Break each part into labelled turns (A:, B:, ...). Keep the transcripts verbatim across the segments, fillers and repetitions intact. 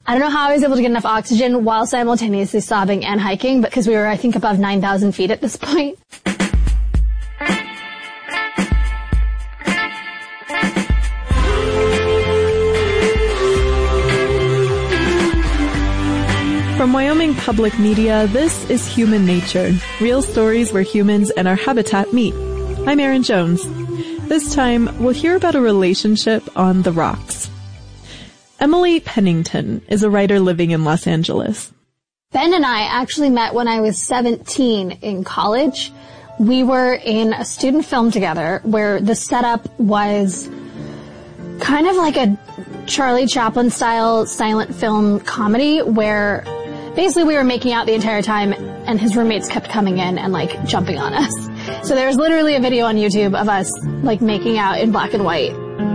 A: I don't know how I was able to get enough oxygen while simultaneously sobbing and hiking, but because we were, I think, above nine thousand feet at this point.
B: From Wyoming Public Media, this is Human Nature, real stories where humans and our habitat meet. I'm Erin Jones. This time, we'll hear about a relationship on the rocks. Emily Pennington is a writer living in Los Angeles.
A: Ben and I actually met when I was seventeen in college. We were in a student film together where the setup was kind of like a Charlie Chaplin-style silent film comedy where basically we were making out the entire time and his roommates kept coming in and like jumping on us. So there's literally a video on YouTube of us like making out in black and white.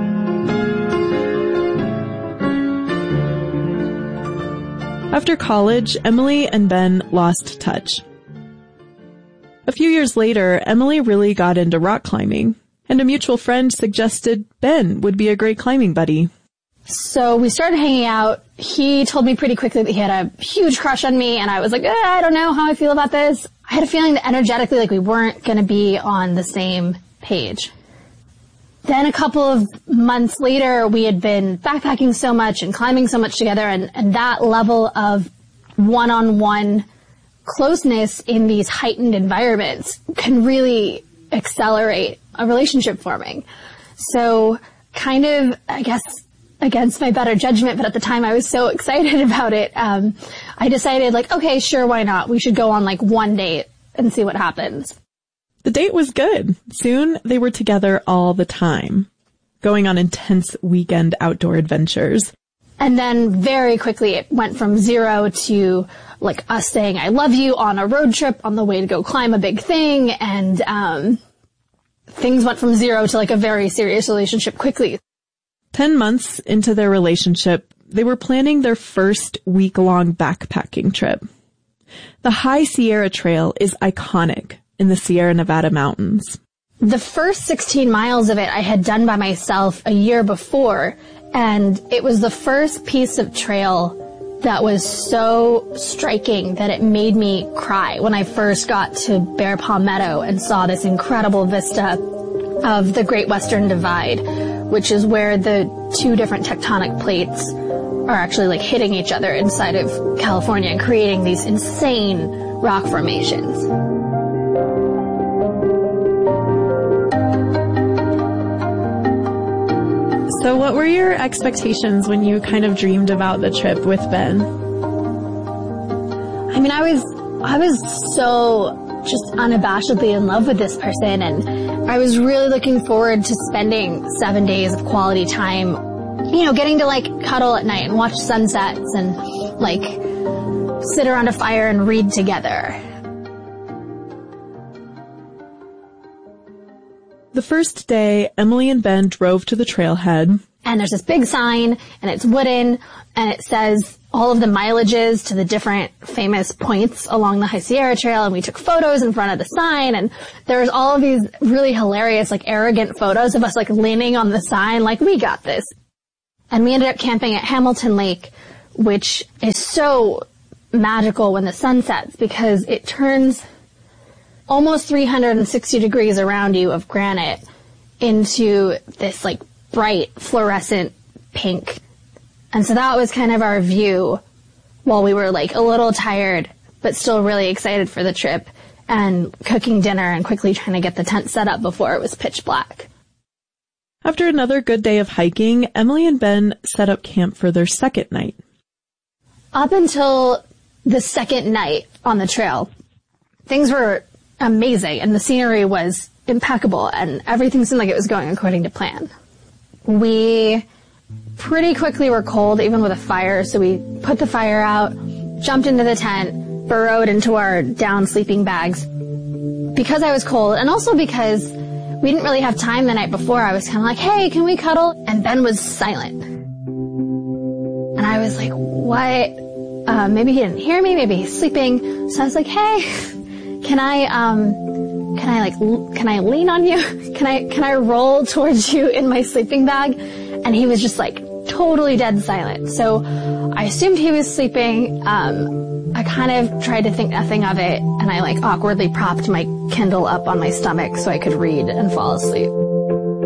B: After college, Emily and Ben lost touch. A few years later, Emily really got into rock climbing, and a mutual friend suggested Ben would be a great climbing buddy.
A: So we started hanging out. He told me pretty quickly that he had a huge crush on me, and I was like, eh, I don't know how I feel about this. I had a feeling that energetically, like, we weren't going to be on the same page. Then a couple of months later, we had been backpacking so much and climbing so much together, and, and that level of one-on-one closeness in these heightened environments can really accelerate a relationship forming. So kind of, I guess, against my better judgment, but at the time I was so excited about it, um, I decided, like, okay, sure, why not? We should go on, like, one date and see what happens.
B: The date was good. Soon, they were together all the time, going on intense weekend outdoor adventures.
A: And then very quickly it went from zero to, like, us saying I love you on a road trip on the way to go climb a big thing, and um things went from zero to, like, a very serious relationship quickly.
B: Ten months into their relationship, they were planning their first week-long backpacking trip. The High Sierra Trail is iconic in the Sierra Nevada mountains.
A: The first sixteen miles of it I had done by myself a year before, and it was the first piece of trail that was so striking that it made me cry when I first got to Bear Palmetto and saw this incredible vista of the Great Western Divide, which is where the two different tectonic plates are actually, like, hitting each other inside of California and creating these insane rock formations.
B: So what were your expectations when you kind of dreamed about the trip with Ben?
A: I mean, I was, I was so just unabashedly in love with this person, and I was really looking forward to spending seven days of quality time, you know, getting to, like, cuddle at night and watch sunsets and, like, sit around a fire and read together.
B: The first day, Emily and Ben drove to the trailhead.
A: And there's this big sign, and it's wooden, and it says all of the mileages to the different famous points along the High Sierra Trail, and we took photos in front of the sign, and there's all of these really hilarious, like, arrogant photos of us, like, leaning on the sign, like, we got this. And we ended up camping at Hamilton Lake, which is so magical when the sun sets, because it turns almost three hundred sixty degrees around you of granite into this, like, bright fluorescent pink. And so that was kind of our view while we were, like, a little tired but still really excited for the trip and cooking dinner and quickly trying to get the tent set up before it was pitch black.
B: After another good day of hiking, Emily and Ben set up camp for their second night.
A: Up until the second night on the trail, things were amazing, and the scenery was impeccable, and everything seemed like it was going according to plan. We pretty quickly were cold, even with a fire, so we put the fire out, jumped into the tent, burrowed into our down sleeping bags. Because I was cold, and also because we didn't really have time the night before, I was kind of like, hey, can we cuddle? And Ben was silent. And I was like, what? Uh, maybe he didn't hear me, maybe he's sleeping. So I was like, hey, can I, um, can I like, l- can I lean on you? Can I, can I roll towards you in my sleeping bag? And he was just like totally dead silent. So I assumed he was sleeping. Um, I kind of tried to think nothing of it, and I like awkwardly propped my Kindle up on my stomach so I could read and fall asleep.